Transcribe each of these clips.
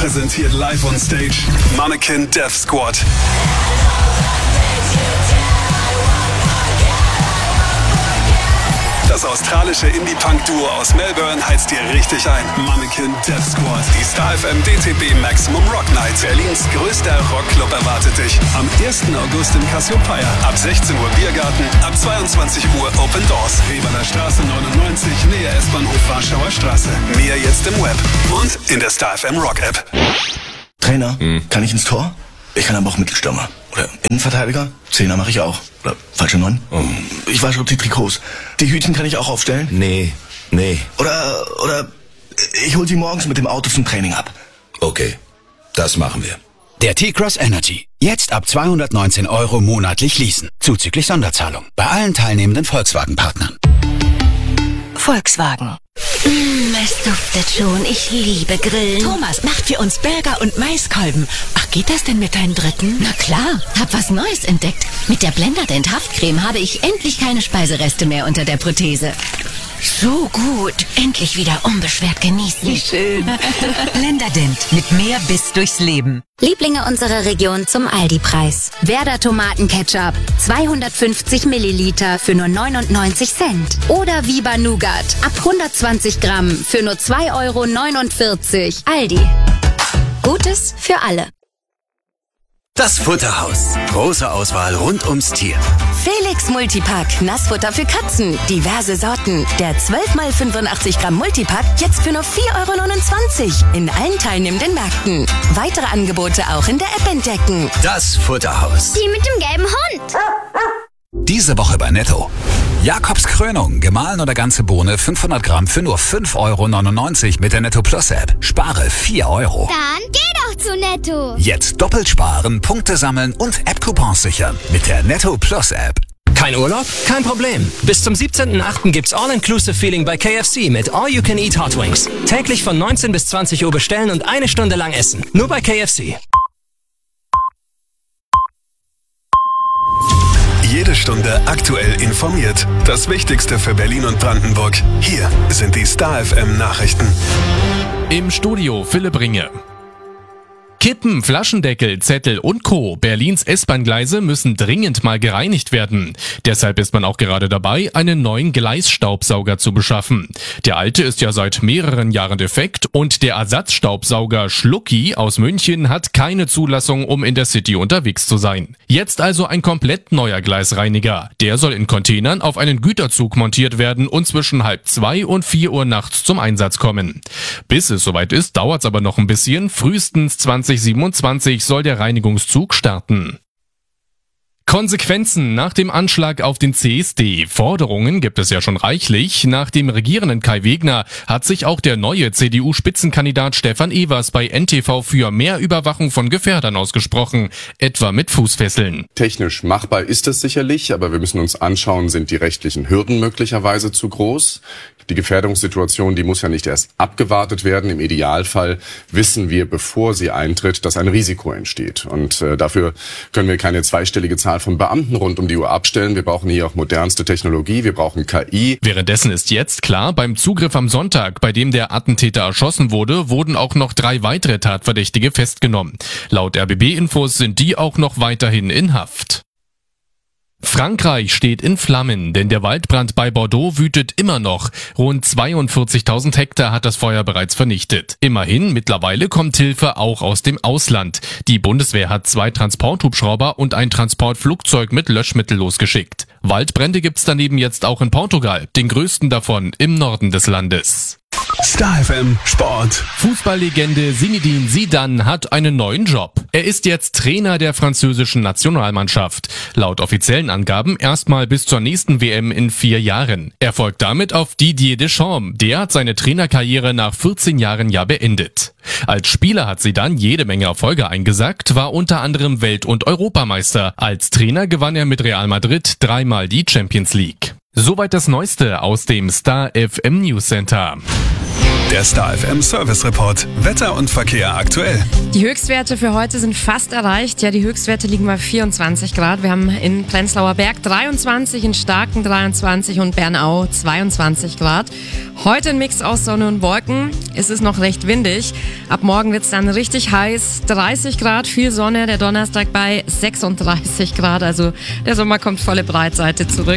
präsentiert live on stage Mannequin Death Squad. Das australische Indie-Punk-Duo aus Melbourne heizt dir richtig ein. Mannequin Death Squad. Die Star FM DTB Maximum Rock Night. Berlins größter Rockclub erwartet dich. Am 1. August in Cassiopeia. Ab 16 Uhr Biergarten. Ab 22 Uhr Open Doors. Reberner Straße 99, Nähe S-Bahnhof Warschauer Straße. Mehr jetzt im Web und in der Star FM Rock App. Trainer, kann ich ins Tor? Ich kann aber auch Mittelstürmer. Oder Innenverteidiger? Zehner mache ich auch. Oder falsche 9? Ich wasche auch die Trikots. Die Hütchen kann ich auch aufstellen? Nee. Oder ich hol sie morgens mit dem Auto zum Training ab. Okay, das machen wir. Der T-Cross Energy. Jetzt ab 219 € monatlich leasen. Zuzüglich Sonderzahlung. Bei allen teilnehmenden Volkswagen-Partnern. Volkswagen. Es duftet schon. Ich liebe Grillen. Thomas, macht für uns Burger und Maiskolben. Ach, geht das denn mit deinem dritten? Na klar, hab was Neues entdeckt. Mit der Blenderdent Haftcreme habe ich endlich keine Speisereste mehr unter der Prothese. So gut. Endlich wieder unbeschwert genießen. Wie schön. Blenderdent. Mit mehr Biss durchs Leben. Lieblinge unserer Region zum Aldi-Preis. Werder Tomatenketchup. 250 Milliliter für nur 99 Cent. Oder Viva Nougat. Ab 120 Gramm für nur 2,49 €. Aldi. Gutes für alle. Das Futterhaus. Große Auswahl rund ums Tier. Felix Multipack. Nassfutter für Katzen. Diverse Sorten. Der 12x85 Gramm Multipack jetzt für nur 4,29 € in allen teilnehmenden Märkten. Weitere Angebote auch in der App entdecken. Das Futterhaus. Die mit dem gelben Hund. Diese Woche bei Netto. Jakobs Krönung, gemahlen oder ganze Bohne, 500 Gramm für nur 5,99 € mit der Netto Plus App. Spare 4 €. Dann geh doch zu Netto. Jetzt doppelt sparen, Punkte sammeln und App-Coupons sichern mit der Netto Plus App. Kein Urlaub? Kein Problem. Bis zum 17.08. gibt's All-Inclusive Feeling bei KFC mit All You Can Eat Hot Wings. Täglich von 19 bis 20 Uhr bestellen und 1 Stunde lang essen. Nur bei KFC. Jede Stunde aktuell informiert. Das Wichtigste für Berlin und Brandenburg. Hier sind die Star FM Nachrichten. Im Studio Philipp Ringe. Kippen, Flaschendeckel, Zettel und Co. Berlins S-Bahn-Gleise müssen dringend mal gereinigt werden. Deshalb ist man auch gerade dabei, einen neuen Gleisstaubsauger zu beschaffen. Der alte ist ja seit mehreren Jahren defekt und der Ersatzstaubsauger Schlucki aus München hat keine Zulassung, um in der City unterwegs zu sein. Jetzt also ein komplett neuer Gleisreiniger. Der soll in Containern auf einen Güterzug montiert werden und zwischen 1:30 und 4 Uhr nachts zum Einsatz kommen. Bis es soweit ist, dauert's aber noch ein bisschen. Frühestens 2027 soll der Reinigungszug starten. Konsequenzen nach dem Anschlag auf den CSD. Forderungen gibt es ja schon reichlich. Nach dem regierenden Kai Wegner hat sich auch der neue CDU-Spitzenkandidat Stefan Evers bei NTV für mehr Überwachung von Gefährdern ausgesprochen, etwa mit Fußfesseln. Technisch machbar ist es sicherlich, aber wir müssen uns anschauen, sind die rechtlichen Hürden möglicherweise zu groß? Die Gefährdungssituation, die muss ja nicht erst abgewartet werden. Im Idealfall wissen wir, bevor sie eintritt, dass ein Risiko entsteht. Und dafür können wir keine zweistellige Zahl von Beamten rund um die Uhr abstellen. Wir brauchen hier auch modernste Technologie, wir brauchen KI. Währenddessen ist jetzt klar, beim Zugriff am Sonntag, bei dem der Attentäter erschossen wurde, wurden auch noch 3 weitere Tatverdächtige festgenommen. Laut RBB-Infos sind die auch noch weiterhin in Haft. Frankreich steht in Flammen, denn der Waldbrand bei Bordeaux wütet immer noch. Rund 42.000 Hektar hat das Feuer bereits vernichtet. Immerhin, mittlerweile kommt Hilfe auch aus dem Ausland. Die Bundeswehr hat 2 Transporthubschrauber und ein Transportflugzeug mit Löschmittel losgeschickt. Waldbrände gibt's daneben jetzt auch in Portugal, den größten davon im Norden des Landes. Star FM Sport. Fußballlegende Zinedine Zidane hat einen neuen Job. Er ist jetzt Trainer der französischen Nationalmannschaft. Laut offiziellen Angaben erstmal bis zur nächsten WM in 4 Jahren. Er folgt damit auf Didier Deschamps. Der hat seine Trainerkarriere nach 14 Jahren ja beendet. Als Spieler hat Zidane jede Menge Erfolge eingesackt, war unter anderem Welt- und Europameister. Als Trainer gewann er mit Real Madrid 3-mal die Champions League. Soweit das Neueste aus dem Star FM News Center. Der Star FM Service Report. Wetter und Verkehr aktuell. Die Höchstwerte für heute sind fast erreicht. Ja, die Höchstwerte liegen bei 24 Grad. Wir haben in Prenzlauer Berg 23, in Starken 23 und Bernau 22 Grad. Heute ein Mix aus Sonne und Wolken. Es ist noch recht windig. Ab morgen wird es dann richtig heiß. 30 Grad, viel Sonne. Der Donnerstag bei 36 Grad. Also der Sommer kommt volle Breitseite zurück.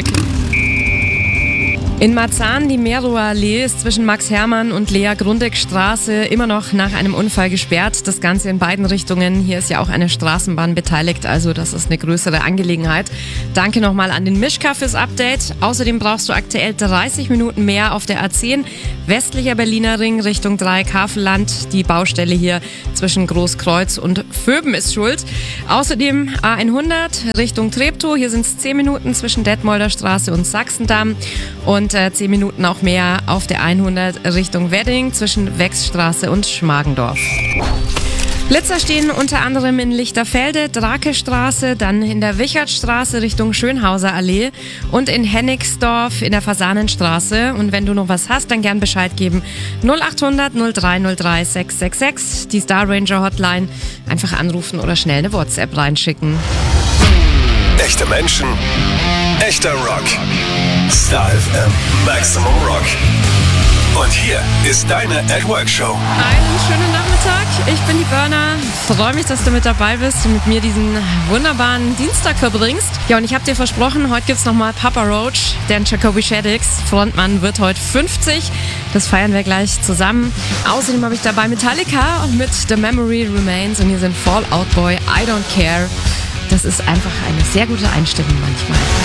In Marzahn, die Merower Allee ist zwischen Max-Hermann und Lea-Grundeck-Straße immer noch nach einem Unfall gesperrt. Das Ganze in beiden Richtungen. Hier ist ja auch eine Straßenbahn beteiligt, also das ist eine größere Angelegenheit. Danke nochmal an den Mischka fürs Update. Außerdem brauchst du aktuell 30 Minuten mehr auf der A10, westlicher Berliner Ring Richtung Dreieck-Havelland. Die Baustelle hier zwischen Großkreuz und Vöben ist schuld. Außerdem A100 Richtung Treptow. Hier sind es 10 Minuten zwischen Detmolder Straße und Sachsendamm. Und 10 Minuten auch mehr auf der 100 Richtung Wedding zwischen Wechsstraße und Schmargendorf. Blitzer stehen unter anderem in Lichterfelde, Drakestraße, dann in der Wichertstraße Richtung Schönhauser Allee und in Hennigsdorf in der Fasanenstraße. Und wenn du noch was hast, dann gern Bescheid geben. 0800 0303 666, die Star Ranger Hotline. Einfach anrufen oder schnell eine WhatsApp reinschicken. Echte Menschen, echter Rock. Star FM Maximum Rock. Und hier ist deine At-Work-Show. Einen schönen Nachmittag. Ich bin die Burner. Freue mich, dass du mit dabei bist und mit mir diesen wunderbaren Dienstag verbringst. Ja, und ich habe dir versprochen, heute gibt's nochmal Papa Roach, denn Jacoby Shaddix, Frontmann, wird heute 50. Das feiern wir gleich zusammen. Außerdem habe ich dabei Metallica mit The Memory Remains und hier sind Fall Out Boy, I Don't Care. Das ist einfach eine sehr gute Einstimmung manchmal.